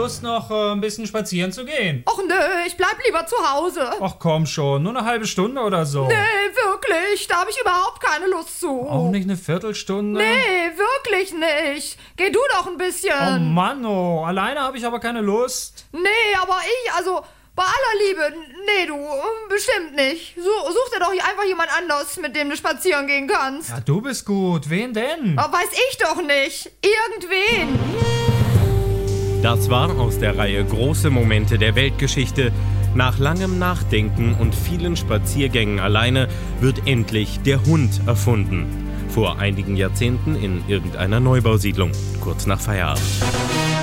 Lust, noch ein bisschen spazieren zu gehen? Och nö, ich bleib lieber zu Hause. Ach komm schon, nur eine halbe Stunde oder so. Nee, wirklich, da habe ich überhaupt keine Lust zu. Auch nicht eine Viertelstunde? Nee, wirklich nicht. Geh du doch ein bisschen. Oh Mann, alleine habe ich aber keine Lust. Nee, aber bei aller Liebe, nee, du, bestimmt nicht. Such dir doch einfach jemand anders, mit dem du spazieren gehen kannst. Ja, du bist gut. Wen denn? Aber weiß ich doch nicht. Irgendwen. Das war aus der Reihe Große Momente der Weltgeschichte. Nach langem Nachdenken und vielen Spaziergängen alleine wird endlich der Hund erfunden. Vor einigen Jahrzehnten in irgendeiner Neubausiedlung, kurz nach Feierabend.